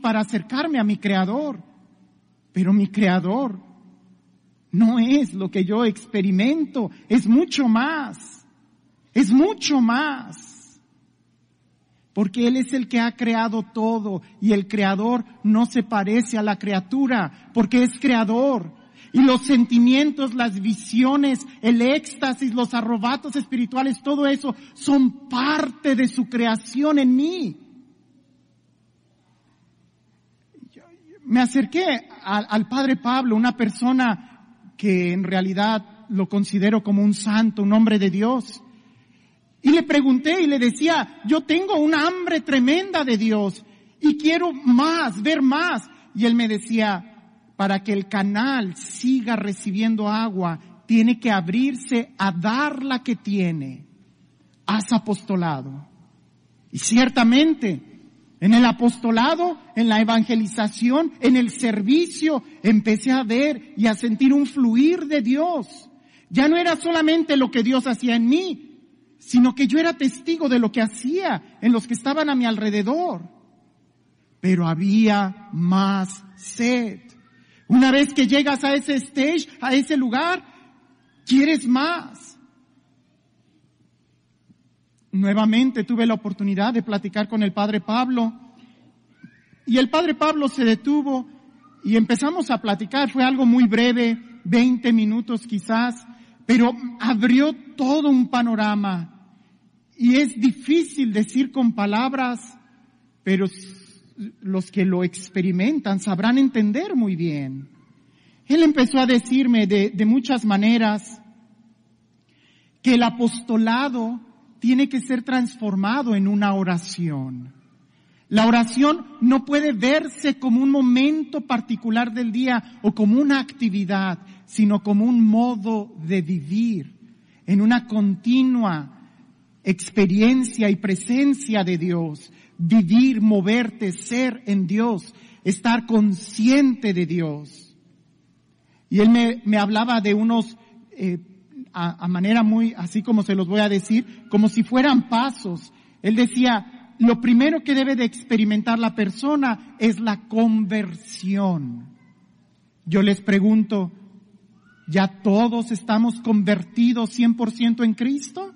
para acercarme a mi Creador. Pero mi Creador no es lo que yo experimento, es mucho más. Es mucho más. Porque Él es el que ha creado todo y el Creador no se parece a la criatura porque es Creador. Y los sentimientos, las visiones, el éxtasis, los arrebatos espirituales, todo eso son parte de su creación en mí. Me acerqué al Padre Pablo, una persona que en realidad lo considero como un santo, un hombre de Dios. Y le pregunté y le decía, yo tengo una hambre tremenda de Dios y quiero más, ver más. Y él me decía, para que el canal siga recibiendo agua, tiene que abrirse a dar la que tiene. Haz apostolado. Y ciertamente, en el apostolado, en la evangelización, en el servicio, empecé a ver y a sentir un fluir de Dios. Ya no era solamente lo que Dios hacía en mí, sino que yo era testigo de lo que hacía en los que estaban a mi alrededor. Pero había más sed. Una vez que llegas a ese stage, a ese lugar, quieres más. Nuevamente tuve la oportunidad de platicar con el Padre Pablo. Y el Padre Pablo se detuvo y empezamos a platicar. Fue algo muy breve, 20 minutos quizás, pero abrió todo un panorama. Y es difícil decir con palabras, pero los que lo experimentan sabrán entender muy bien. Él empezó a decirme de muchas maneras que el apostolado tiene que ser transformado en una oración. La oración no puede verse como un momento particular del día o como una actividad, sino como un modo de vivir en una continua experiencia y presencia de Dios. Vivir, moverte, ser en Dios, estar consciente de Dios. Y él me hablaba de unos, a manera muy, así como se los voy a decir, como si fueran pasos. Él decía, lo primero que debe de experimentar la persona es la conversión. Yo les pregunto, ¿ya todos estamos convertidos 100% en Cristo?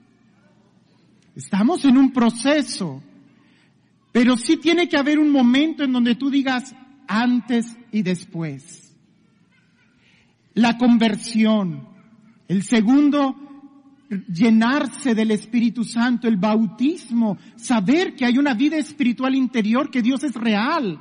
Estamos en un proceso. Pero sí tiene que haber un momento en donde tú digas antes y después. La conversión. El segundo, llenarse del Espíritu Santo, el bautismo, saber que hay una vida espiritual interior, que Dios es real.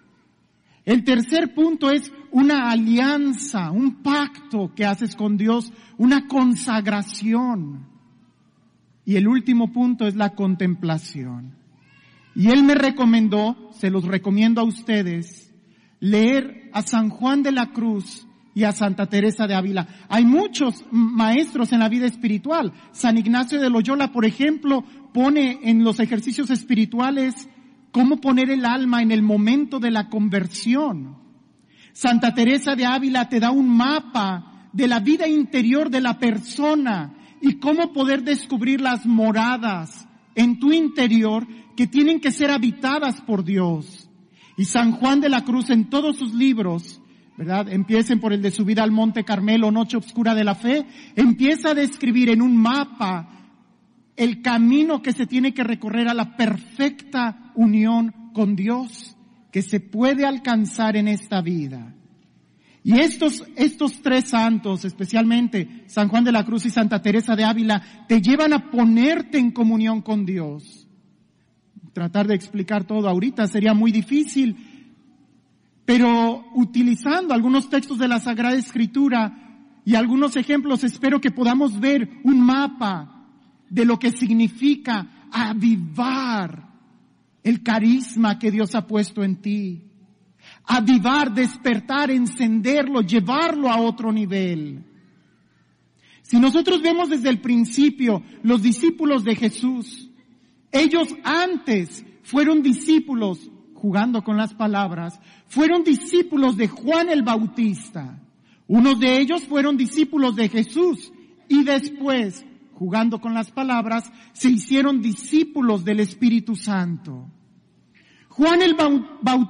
El tercer punto es una alianza, un pacto que haces con Dios, una consagración. Y el último punto es la contemplación. Y él me recomendó, se los recomiendo a ustedes, leer a San Juan de la Cruz y a Santa Teresa de Ávila. Hay muchos maestros en la vida espiritual. San Ignacio de Loyola, por ejemplo, pone en los ejercicios espirituales cómo poner el alma en el momento de la conversión. Santa Teresa de Ávila te da un mapa de la vida interior de la persona y cómo poder descubrir las moradas en tu interior que tienen que ser habitadas por Dios. Y San Juan de la Cruz en todos sus libros, ¿verdad? Empiecen por el de Subida al Monte Carmelo, Noche Oscura de la Fe, empieza a describir en un mapa el camino que se tiene que recorrer a la perfecta unión con Dios, que se puede alcanzar en esta vida. Y estos tres santos, especialmente San Juan de la Cruz y Santa Teresa de Ávila, te llevan a ponerte en comunión con Dios. Tratar de explicar todo ahorita sería muy difícil, pero utilizando algunos textos de la Sagrada Escritura y algunos ejemplos, espero que podamos ver un mapa de lo que significa avivar el carisma que Dios ha puesto en ti. Avivar, despertar, encenderlo, llevarlo a otro nivel. Si nosotros vemos desde el principio los discípulos de Jesús, ellos antes fueron discípulos, jugando con las palabras, fueron discípulos de Juan el Bautista. Unos de ellos fueron discípulos de Jesús y después, jugando con las palabras, se hicieron discípulos del Espíritu Santo. Juan el Bautista